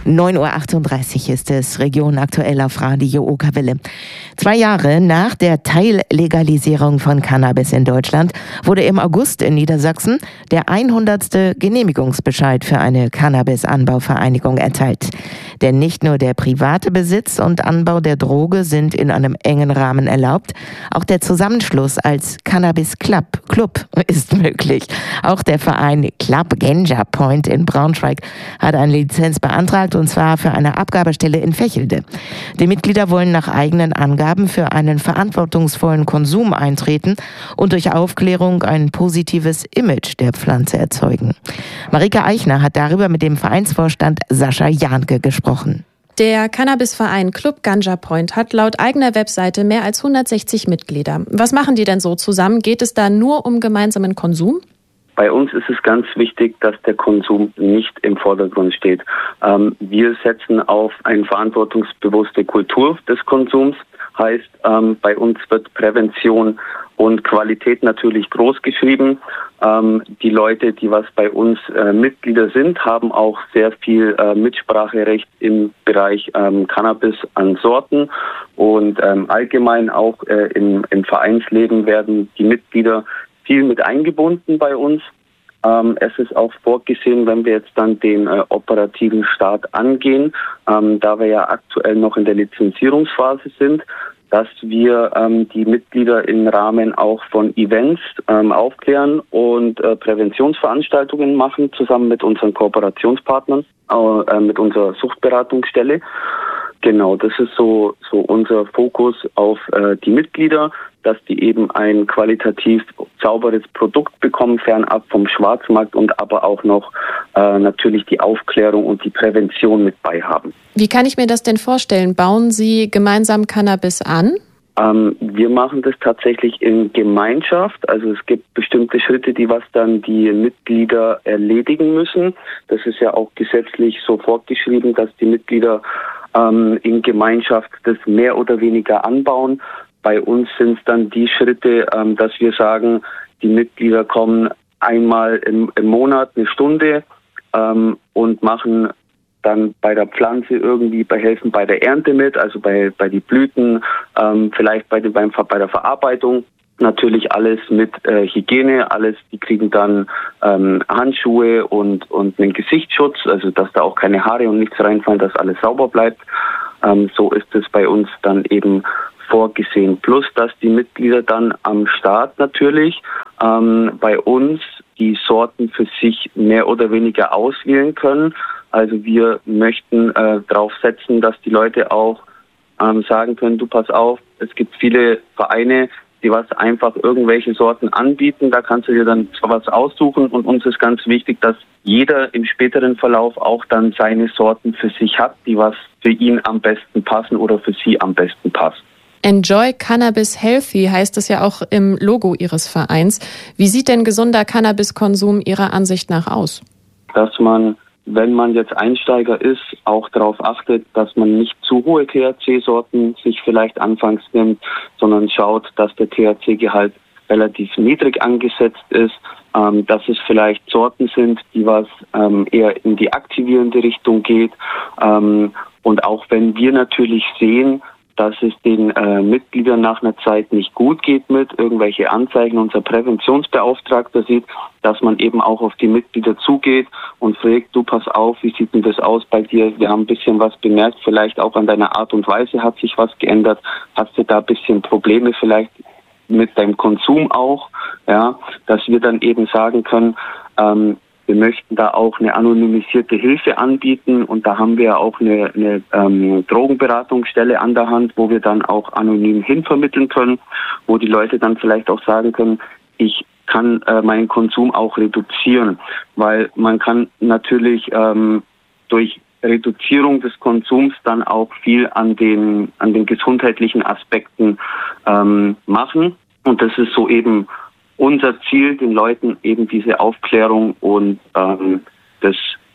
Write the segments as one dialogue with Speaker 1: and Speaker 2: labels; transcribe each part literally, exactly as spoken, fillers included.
Speaker 1: neun Uhr achtunddreißig ist es, Region aktuell auf Radio Okerwelle. Zwei Jahre nach der Teillegalisierung von Cannabis in Deutschland wurde im August in Niedersachsen der hundertste Genehmigungsbescheid für eine Cannabis-Anbauvereinigung erteilt. Denn nicht nur der private Besitz und Anbau der Droge sind in einem engen Rahmen erlaubt, auch der Zusammenschluss als Cannabis Club, Club ist möglich. Auch der Verein Club Ganja Point in Braunschweig hat eine Lizenz beantragt, und zwar für eine Abgabestelle in Vechelde. Die Mitglieder wollen nach eigenen Angaben für einen verantwortungsvollen Konsum eintreten und durch Aufklärung ein positives Image der Pflanze erzeugen. Marika Eichner hat darüber mit dem Vereinsvorstand Sascha Jahnke gesprochen.
Speaker 2: Der Cannabisverein Club Ganja Point hat laut eigener Webseite mehr als hundertsechzig Mitglieder. Was machen die denn so zusammen? Geht es da nur um gemeinsamen Konsum?
Speaker 3: Bei uns ist es ganz wichtig, dass der Konsum nicht im Vordergrund steht. Ähm, wir setzen auf eine verantwortungsbewusste Kultur des Konsums. Heißt, ähm, bei uns wird Prävention und Qualität natürlich groß geschrieben. Ähm, die Leute, die was bei uns äh, Mitglieder sind, haben auch sehr viel äh, Mitspracherecht im Bereich ähm, Cannabis an Sorten. Und ähm, allgemein auch äh, im, im Vereinsleben werden die Mitglieder viel mit eingebunden bei uns. Ähm, es ist auch vorgesehen, wenn wir jetzt dann den äh, operativen Start angehen, ähm, da wir ja aktuell noch in der Lizenzierungsphase sind, dass wir ähm, die Mitglieder im Rahmen auch von Events ähm, aufklären und äh, Präventionsveranstaltungen machen, zusammen mit unseren Kooperationspartnern, äh, mit unserer Suchtberatungsstelle. Genau, das ist so so unser Fokus auf äh, die Mitglieder, dass die eben ein qualitativ sauberes Produkt bekommen, fernab vom Schwarzmarkt, und aber auch noch äh, natürlich die Aufklärung und die Prävention mit beihaben.
Speaker 2: Wie kann ich mir das denn vorstellen? Bauen Sie gemeinsam Cannabis an?
Speaker 3: Ähm, wir machen das tatsächlich in Gemeinschaft. Also es gibt bestimmte Schritte, die was dann die Mitglieder erledigen müssen. Das ist ja auch gesetzlich so fortgeschrieben, dass die Mitglieder ähm, in Gemeinschaft das mehr oder weniger anbauen. Bei uns sind es dann die Schritte, ähm, dass wir sagen, die Mitglieder kommen einmal im, im Monat eine Stunde ähm, und machen dann bei der Pflanze irgendwie bei helfen bei der Ernte mit, also bei bei die Blüten, ähm, vielleicht bei den, beim bei der Verarbeitung. Natürlich alles mit äh, Hygiene, alles, die kriegen dann ähm, Handschuhe und und einen Gesichtsschutz, also dass da auch keine Haare und nichts reinfallen, dass alles sauber bleibt. Ähm, so ist es bei uns dann eben vorgesehen. Plus, dass die Mitglieder dann am Start natürlich ähm, bei uns die Sorten für sich mehr oder weniger auswählen können. Also wir möchten äh, darauf setzen, dass die Leute auch ähm, sagen können, du pass auf, es gibt viele Vereine, die was einfach irgendwelche Sorten anbieten. Da kannst du dir dann zwar was aussuchen, und uns ist ganz wichtig, dass jeder im späteren Verlauf auch dann seine Sorten für sich hat, die was für ihn am besten passen oder für sie am besten passt.
Speaker 2: Enjoy Cannabis Healthy heißt es ja auch im Logo Ihres Vereins. Wie sieht denn gesunder Cannabiskonsum Ihrer Ansicht nach aus?
Speaker 3: Dass man, wenn man jetzt Einsteiger ist, auch darauf achtet, dass man nicht zu hohe T H C-Sorten sich vielleicht anfangs nimmt, sondern schaut, dass der T H C-Gehalt relativ niedrig angesetzt ist, ähm, dass es vielleicht Sorten sind, die was ähm, eher in die aktivierende Richtung geht. Ähm, und auch wenn wir natürlich sehen, dass es den äh, Mitgliedern nach einer Zeit nicht gut geht mit irgendwelche Anzeichen, unser Präventionsbeauftragter sieht, dass man eben auch auf die Mitglieder zugeht und fragt, du pass auf, wie sieht denn das aus bei dir? Wir haben ein bisschen was bemerkt, vielleicht auch an deiner Art und Weise hat sich was geändert. Hast du da ein bisschen Probleme vielleicht mit deinem Konsum auch? Ja, dass wir dann eben sagen können, ähm, wir möchten da auch eine anonymisierte Hilfe anbieten, und da haben wir auch eine, eine ähm, Drogenberatungsstelle an der Hand, wo wir dann auch anonym hinvermitteln können, wo die Leute dann vielleicht auch sagen können, ich kann äh, meinen Konsum auch reduzieren, weil man kann natürlich ähm, durch Reduzierung des Konsums dann auch viel an den an den gesundheitlichen Aspekten ähm, machen, und das ist so eben unser Ziel, den Leuten eben diese Aufklärung und ähm, das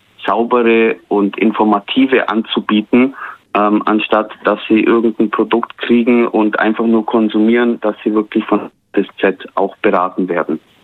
Speaker 3: Saubere und Informative anzubieten, ähm, anstatt dass sie irgendein Produkt kriegen und einfach nur konsumieren, dass sie wirklich von A bis Z auch beraten werden.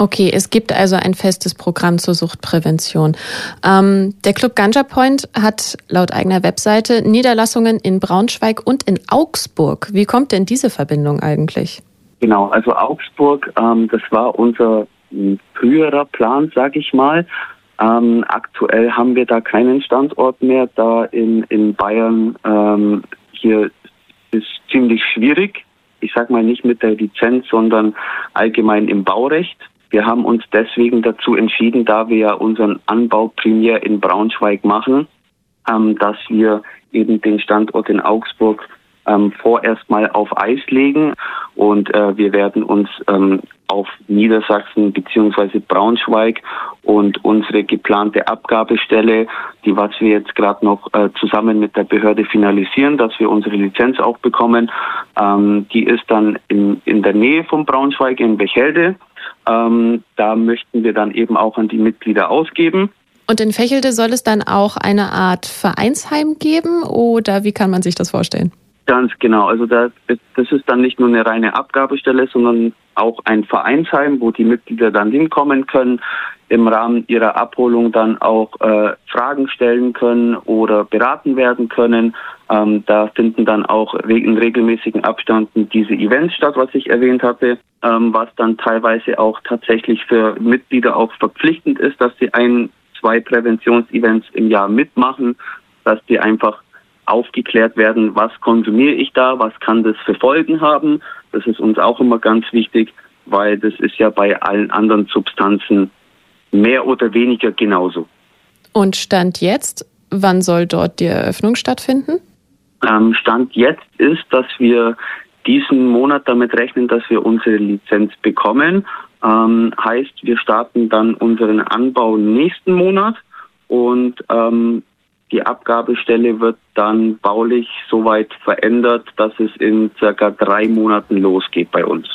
Speaker 2: Okay, es gibt also ein festes Programm zur Suchtprävention. Ähm, der Club Ganja Point hat laut eigener Webseite Niederlassungen in Braunschweig und in Augsburg. Wie kommt denn diese Verbindung eigentlich?
Speaker 3: Genau, also Augsburg, ähm, das war unser früherer Plan, sag ich mal. Ähm, aktuell haben wir da keinen Standort mehr, da in, in Bayern ähm, hier ist ziemlich schwierig. Ich sag mal nicht mit der Lizenz, sondern allgemein im Baurecht. Wir haben uns deswegen dazu entschieden, da wir ja unseren Anbau primär in Braunschweig machen, ähm, dass wir eben den Standort in Augsburg ähm, vorerst mal auf Eis legen und äh, wir werden uns ähm, auf Niedersachsen bzw. Braunschweig und unsere geplante Abgabestelle, die was wir jetzt gerade noch äh, zusammen mit der Behörde finalisieren, dass wir unsere Lizenz auch bekommen, ähm, die ist dann in, in der Nähe von Braunschweig in Bechelde. Ähm, da möchten wir dann eben auch an die Mitglieder ausgeben.
Speaker 2: Und in Vechelde soll es dann auch eine Art Vereinsheim geben oder wie kann man sich das vorstellen?
Speaker 3: Ganz genau. Also das, das ist dann nicht nur eine reine Abgabestelle, sondern auch ein Vereinsheim, wo die Mitglieder dann hinkommen können, im Rahmen ihrer Abholung dann auch äh, Fragen stellen können oder beraten werden können. Ähm, da finden dann auch in regelmäßigen Abständen diese Events statt, was ich erwähnt hatte, ähm, was dann teilweise auch tatsächlich für Mitglieder auch verpflichtend ist, dass sie ein, zwei Präventionsevents im Jahr mitmachen, dass die einfach aufgeklärt werden, was konsumiere ich da, was kann das für Folgen haben. Das ist uns auch immer ganz wichtig, weil das ist ja bei allen anderen Substanzen mehr oder weniger genauso.
Speaker 2: Und Stand jetzt, wann soll dort die Eröffnung stattfinden?
Speaker 3: Ähm, Stand jetzt ist, dass wir diesen Monat damit rechnen, dass wir unsere Lizenz bekommen. Ähm, heißt, wir starten dann unseren Anbau nächsten Monat und ähm, die Abgabestelle wird dann baulich soweit verändert, dass es in circa drei Monaten losgeht bei uns.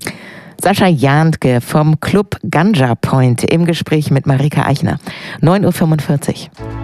Speaker 1: Sascha Jandke vom Club Ganja Point im Gespräch mit Marika Eichner. neun Uhr fünfundvierzig.